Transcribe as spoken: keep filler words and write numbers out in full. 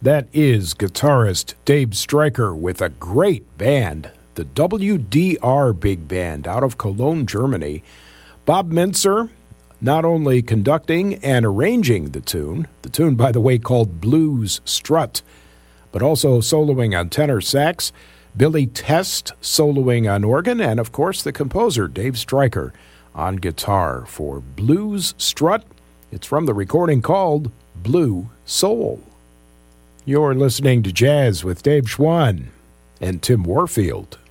That is guitarist Dave Stryker with a great band, the W D R Big Band out of Cologne, Germany. Bob Mintzer not only conducting and arranging the tune, the tune, by the way, called Blues Strut, but also soloing on tenor sax, Billy Test soloing on organ, and, of course, the composer, Dave Stryker, on guitar for Blues Strut. It's from the recording called Blue Soul. You're listening to Jazz with Dave Schwann and Tim Warfield.